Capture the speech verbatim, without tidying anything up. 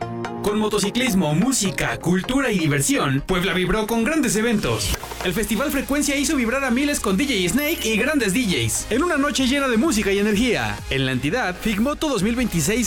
Con motociclismo, música, cultura y diversión, Puebla vibró con grandes eventos. El Festival Frecuencia hizo vibrar a miles con D J Snake y grandes D Js, en una noche llena de música y energía. En la entidad, Figmoto dos mil veintiséis